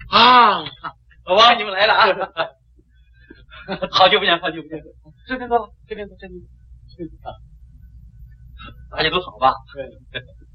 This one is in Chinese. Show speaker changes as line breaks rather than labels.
啊，
老王，你们来了啊！
好久不见，好久不见。这边坐，这边坐，这边坐。
大家都好吧？
对。